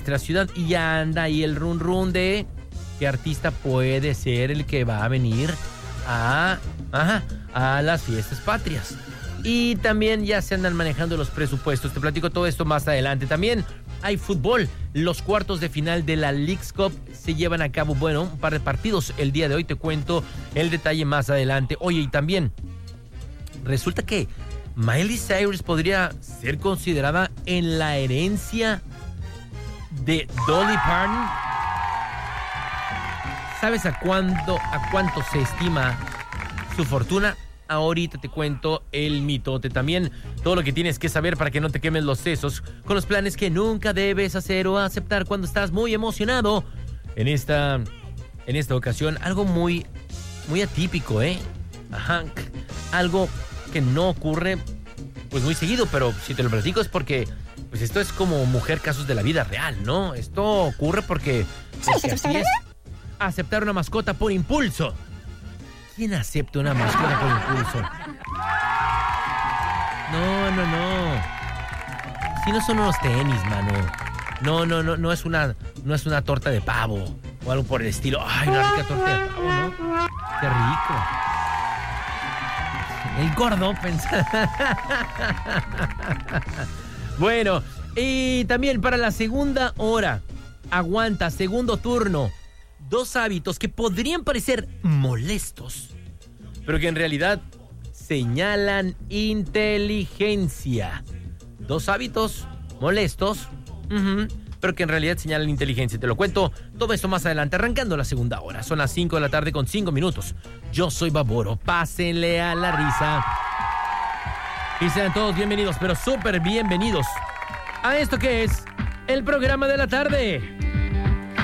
nuestra ciudad y anda ahí el run de qué artista puede ser el que va a venir a las fiestas patrias. Y también ya se andan manejando los presupuestos. Te platico todo esto más adelante. También hay fútbol. Los cuartos de final de la Leagues Cup se llevan a cabo, bueno, un par de partidos el día de hoy. Te cuento el detalle más adelante. Oye, y también resulta que Miley Cyrus podría ser considerada en la herencia de Dolly Parton. ¿Sabes a cuánto se estima su fortuna? Ahorita te cuento el mitote. También todo lo que tienes que saber para que no te quemes los sesos con los planes que nunca debes hacer o aceptar cuando estás muy emocionado. En esta ocasión, algo muy atípico, ¿eh? Algo que no ocurre pues muy seguido, pero si te lo platico es porque pues esto es como mujer casos de la vida real, ¿no? Esto ocurre porque así es. Aceptar una mascota por impulso. ¿Quién acepta una mascota por impulso? No. Si no son unos tenis, mano. No es una torta de pavo o algo por el estilo. Ay, una rica torta de pavo, ¿no? Qué rico. El gordo pensa. Bueno, y también para la segunda hora, aguanta, segundo turno. 2 hábitos que podrían parecer molestos, pero que en realidad señalan inteligencia. 2 hábitos molestos, pero que en realidad señalan inteligencia. Te lo cuento todo esto más adelante, arrancando la segunda hora. Son las 5 de la tarde con 5 minutos. Yo soy Baboro. Pásenle a la risa. Y sean todos bienvenidos, pero súper bienvenidos a esto que es el programa de la tarde.